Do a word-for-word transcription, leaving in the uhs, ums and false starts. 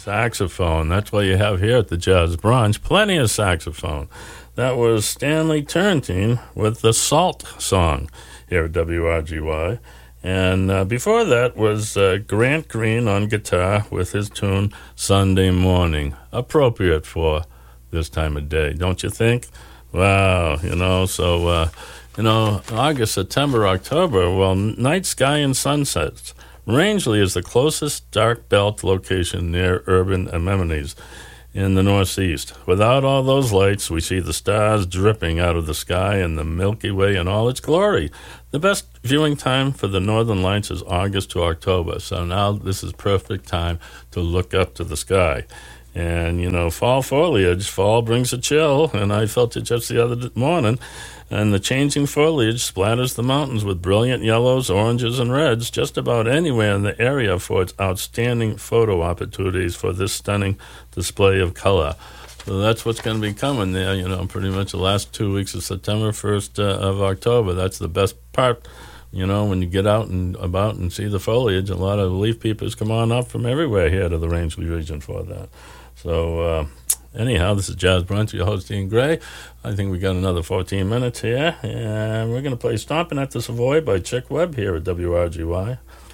Saxophone. That's what you have here at the Jazz Brunch. Plenty of saxophone. That was Stanley Turrentine with the Salt Song here at W R G Y. And uh, before that was uh, Grant Green on guitar with his tune Sunday Morning. Appropriate for this time of day, don't you think? Wow, you know, so, uh, you know, August, September, October, well, night sky and sunsets. Rangeley is the closest dark belt location near urban amenities in the Northeast. Without all those lights, we see the stars dripping out of the sky and the Milky Way in all its glory. The best viewing time for the northern lights is August to October, so now this is perfect time to look up to the sky. And, you know, fall foliage, fall brings a chill, and I felt it just the other morning. And the changing foliage splatters the mountains with brilliant yellows, oranges, and reds just about anywhere in the area for its outstanding photo opportunities for this stunning display of color. So that's what's going to be coming there, you know, pretty much the last two weeks of September, first uh, of October. That's the best part, you know, when you get out and about and see the foliage. A lot of leaf peepers come on up from everywhere here to the Rangeley region for that. So, uh, anyhow, this is Jazz Brunch, your host, Ian Gray. I think we got another fourteen minutes here, and we're going to play Stomping at the Savoy by Chick Webb here at W R G Y.